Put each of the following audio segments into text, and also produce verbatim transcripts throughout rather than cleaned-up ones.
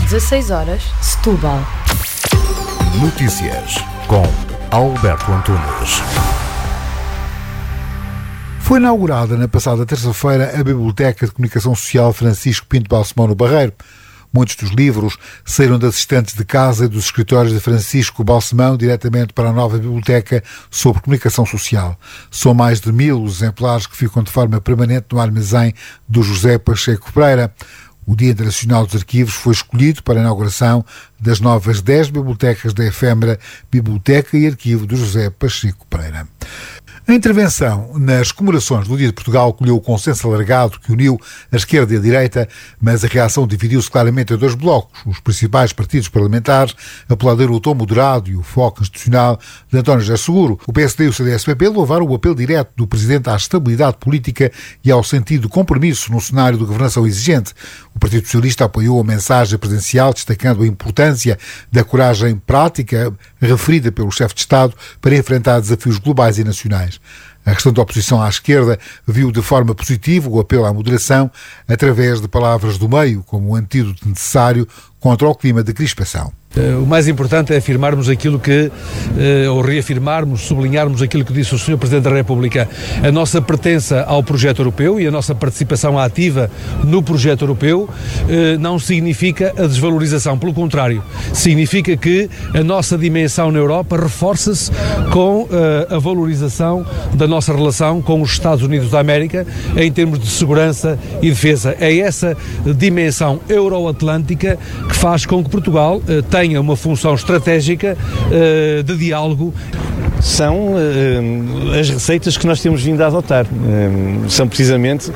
dezasseis horas, Setúbal. Notícias com Alberto Antunes. Foi inaugurada na passada terça-feira a Biblioteca de Comunicação Social Francisco Pinto Balsemão no Barreiro. Muitos dos livros saíram de assistentes de casa e dos escritórios de Francisco Balsemão diretamente para a nova biblioteca sobre comunicação social. São mais de mil os exemplares que ficam de forma permanente no armazém do José Pacheco Pereira. O Dia Internacional dos Arquivos foi escolhido para a inauguração das novas dez bibliotecas da efêmera Biblioteca e Arquivo do José Pacheco Pereira. A intervenção nas comemorações do Dia de Portugal colheu o consenso alargado que uniu a esquerda e a direita, mas a reação dividiu-se claramente em dois blocos. Os principais partidos parlamentares apelaram o tom moderado e o foco institucional de António José Seguro. O P S D e o C D S P P louvaram o apelo direto do Presidente à estabilidade política e ao sentido de compromisso no cenário de governação exigente. O Partido Socialista apoiou a mensagem presidencial, destacando a importância da coragem prática referida pelo chefe de Estado para enfrentar desafios globais e nacionais. A restante oposição à esquerda viu de forma positiva o apelo à moderação através de palavras do meio como um antídoto necessário contra o clima de crispação. O mais importante é afirmarmos aquilo que, ou reafirmarmos, sublinharmos aquilo que disse o senhor Presidente da República, a nossa pertença ao projeto europeu e a nossa participação ativa no projeto europeu não significa a desvalorização, pelo contrário, significa que a nossa dimensão na Europa reforça-se com a valorização da nossa relação com os Estados Unidos da América em termos de segurança e defesa. É essa dimensão euroatlântica que faz com que Portugal tenha uma função estratégica uh, de diálogo. São uh, as receitas que nós temos vindo a adotar. Uh, são precisamente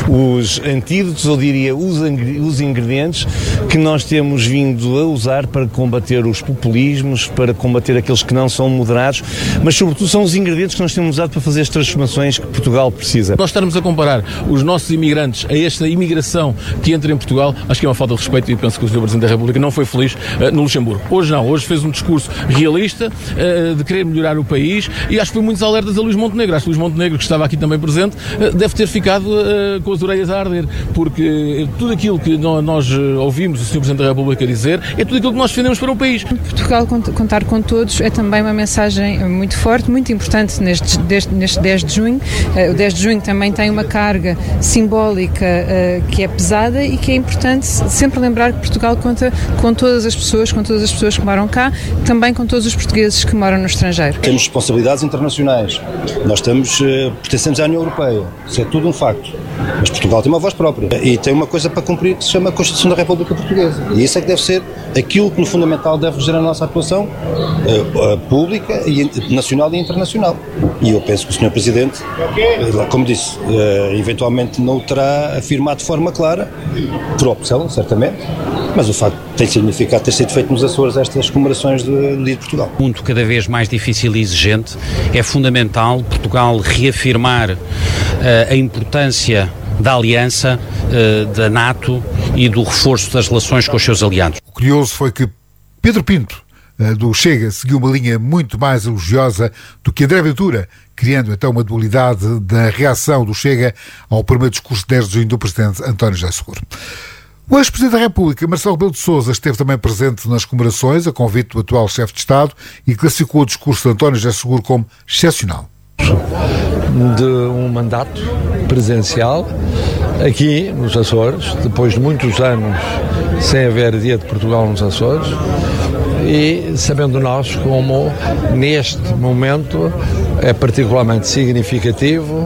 os antídotos, ou diria, os, os ingredientes que nós temos vindo a usar para combater os populismos, para combater aqueles que não são moderados, mas sobretudo são os ingredientes que nós temos usado para fazer as transformações que Portugal precisa. Nós estarmos a comparar os nossos imigrantes a esta imigração que entra em Portugal, acho que é uma falta de respeito e penso que o senhor Presidente da República não foi feliz uh, no Luxemburgo. Hoje não, hoje fez um discurso realista uh, de querer melhorar o país e acho que foi muitos alertas a Luís Montenegro. Acho que Luís Montenegro, que estava aqui também presente, uh, deve ter ficado uh, com as orelhas a arder, porque tudo aquilo que no, nós uh, ouvimos o senhor Presidente da República dizer é tudo aquilo que nós defendemos para o país. Portugal contar com todos é também uma mensagem muito forte, muito importante neste, deste, neste dez de junho. Uh, o dez de junho também tem uma carga simbólica uh, que é pesada e que é importante sempre lembrar que Portugal conta com todas as pessoas, com todas as pessoas que moram cá, também com todos os portugueses que moram no estrangeiro. Temos responsabilidades internacionais, nós estamos, uh, pertencemos à União Europeia, isso é tudo um facto, mas Portugal tem uma voz própria e tem uma coisa para cumprir que se chama a Constituição da República Portuguesa, e isso é que deve ser aquilo que no fundamental deve reger a nossa atuação uh, uh, pública, e, nacional e internacional. E eu penso que o senhor Presidente, uh, como disse, uh, eventualmente não o terá afirmado de forma clara, por opção, certamente, mas o facto tem significado ter sido feito nos Açores estas comemorações do Dia de Portugal. Um mundo cada vez mais difícil e exigente, é fundamental Portugal reafirmar uh, a importância da aliança, uh, da NATO e do reforço das relações com os seus aliados. O curioso foi que Pedro Pinto, uh, do Chega, seguiu uma linha muito mais elogiosa do que André Ventura, criando então uma dualidade da reação do Chega ao primeiro discurso de dez de junho do Presidente António José Seguro. O ex-Presidente da República, Marcelo Rebelo de Sousa, esteve também presente nas comemorações, a convite do atual chefe de Estado, e classificou o discurso de António José Seguro como excepcional. De um mandato presidencial aqui nos Açores, depois de muitos anos sem haver Dia de Portugal nos Açores, e sabendo nós como neste momento é particularmente significativo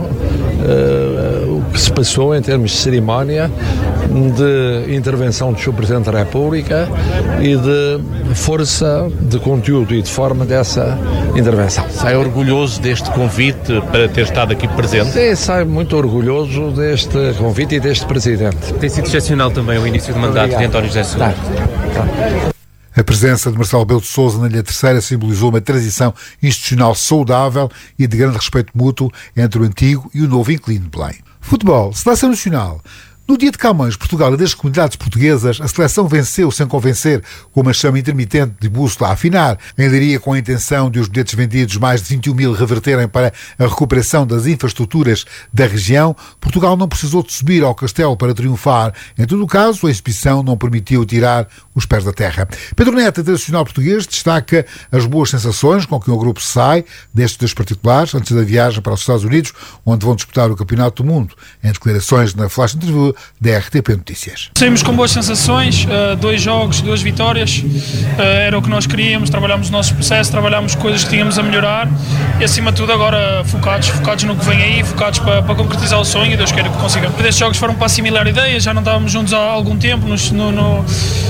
uh, o que se passou em termos de cerimónia, de intervenção do senhor Presidente da República e de força, de conteúdo e de forma dessa intervenção. Sai orgulhoso deste convite para ter estado aqui presente? Sim, sai muito orgulhoso deste convite e deste Presidente. Tem sido excepcional também o início do mandato de António José Seguro. Tá. Tá. A presença de Marcelo Rebelo de Sousa na Ilha Terceira simbolizou uma transição institucional saudável e de grande respeito mútuo entre o antigo e o novo inquilino de Belém. Futebol, Seleção Nacional. No dia de Camões, Portugal e das comunidades portuguesas, a seleção venceu sem convencer, com uma chama intermitente de bússola a afinar, em Leiria com a intenção de os bilhetes vendidos, mais de vinte e um mil, reverterem para a recuperação das infraestruturas da região. Portugal não precisou de subir ao castelo para triunfar. Em todo o caso, a exibição não permitiu tirar os pés da terra. Pedro Neto, internacional português, destaca as boas sensações com que o grupo sai destes dois particulares antes da viagem para os Estados Unidos, onde vão disputar o Campeonato do Mundo, em declarações na Flash Interview da R T P Notícias. Saímos com boas sensações, dois jogos, duas vitórias, era o que nós queríamos, trabalhámos o nosso processo, trabalhámos coisas que tínhamos a melhorar e acima de tudo agora focados, focados no que vem aí, focados para, para concretizar o sonho e Deus queira que consigamos. Estes jogos foram para assimilar ideias, já não estávamos juntos há algum tempo, no, no, no,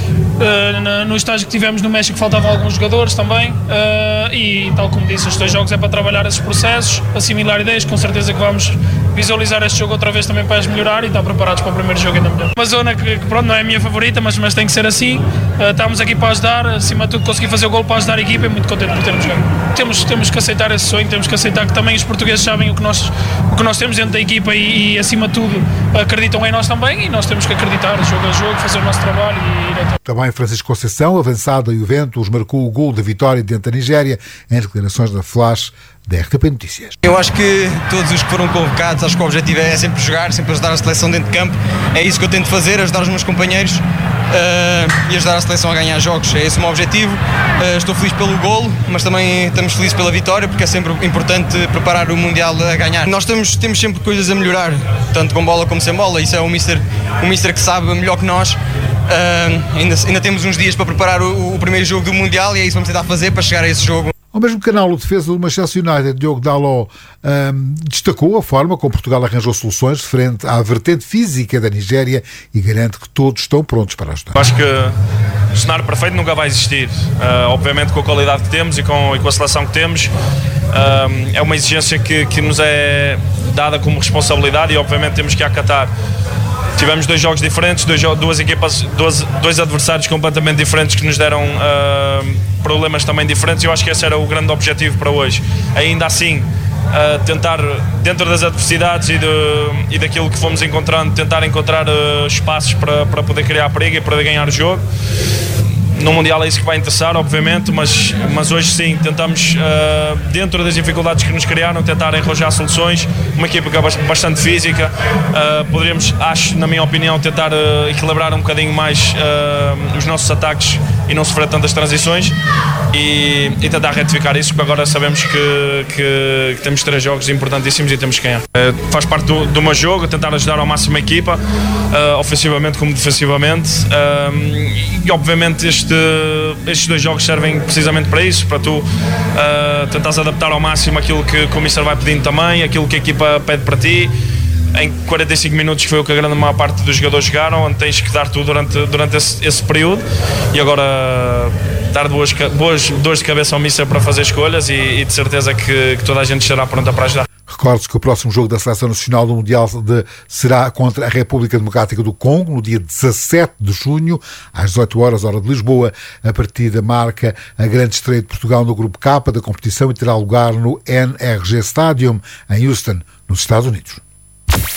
no estágio que tivemos no México faltavam alguns jogadores também e tal como disse, estes dois jogos é para trabalhar esses processos, assimilar ideias, com certeza que vamos visualizar este jogo outra vez também para as melhorar e estar preparados para o primeiro jogo ainda melhor. Uma zona que, que pronto, não é a minha favorita, mas, mas tem que ser assim. Uh, estamos aqui para ajudar, acima de tudo conseguir fazer o gol para ajudar a equipa e muito contente por termos ganho. Temos, temos que aceitar esse sonho, temos que aceitar que também os portugueses sabem o que nós, o que nós temos dentro da equipa e, e acima de tudo acreditam em nós também e nós temos que acreditar, jogo a jogo, fazer o nosso trabalho e ir até. Também Francisco Conceição, avançado da Juventus, marcou o gol da vitória diante da Nigéria em declarações da Flash da R T P Notícias. Eu acho que todos os que foram convocados, acho que o objetivo é sempre jogar, sempre ajudar a seleção dentro de campo. É isso que eu tento fazer, ajudar os meus companheiros uh, e ajudar a seleção a ganhar jogos. É esse o meu objetivo. Uh, estou feliz pelo golo, mas também estamos felizes pela vitória, porque é sempre importante preparar o Mundial a ganhar. Nós temos, temos sempre coisas a melhorar, tanto com bola como sem bola. Isso é o mister, o mister que sabe melhor que nós. Uh, ainda, ainda temos uns dias para preparar o, o primeiro jogo do Mundial e é isso que vamos tentar fazer para chegar a esse jogo. Ao mesmo canal, o defesa do Manchester United, Diogo Dalot, um, destacou a forma como Portugal arranjou soluções frente à vertente física da Nigéria e garante que todos estão prontos para ajudar. Acho que o cenário perfeito nunca vai existir. Uh, obviamente com a qualidade que temos e com, e com a seleção que temos, uh, é uma exigência que, que nos é dada como responsabilidade e obviamente temos que acatar. Tivemos dois jogos diferentes, dois, duas equipas, dois, dois adversários completamente diferentes que nos deram uh, problemas também diferentes e eu acho que esse era o grande objetivo para hoje. Ainda assim, uh, tentar, dentro das adversidades e, de, e daquilo que fomos encontrando, tentar encontrar uh, espaços para, para poder criar perigo e para ganhar o jogo. No Mundial é isso que vai interessar, obviamente, mas, mas hoje sim, tentamos, uh, dentro das dificuldades que nos criaram, tentar arranjar soluções. Uma equipa que é bastante física, uh, poderíamos, acho, na minha opinião, tentar uh, equilibrar um bocadinho mais uh, os nossos ataques e não sofrer tantas transições e, e tentar retificar isso, porque agora sabemos que, que, que temos três jogos importantíssimos e temos que ganhar. Uh, faz parte do, do meu jogo, tentar ajudar ao máximo a equipa, uh, ofensivamente como defensivamente, uh, e obviamente este estes dois jogos servem precisamente para isso, para tu uh, tentares adaptar ao máximo aquilo que, que o mister vai pedindo também, aquilo que a equipa pede para ti. Em quarenta e cinco minutos foi o que a grande maior parte dos jogadores jogaram, onde tens que dar tudo durante, durante esse, esse período e agora dar boas, boas dores de cabeça ao mister para fazer escolhas e, e de certeza que, que toda a gente estará pronta para ajudar. Recordo-se que o próximo jogo da Seleção Nacional do Mundial de, será contra a República Democrática do Congo, no dia dezassete de junho, às dezoito horas, hora de Lisboa. A partida marca a grande estreia de Portugal no Grupo K da competição e terá lugar no N R G Stadium, em Houston, nos Estados Unidos.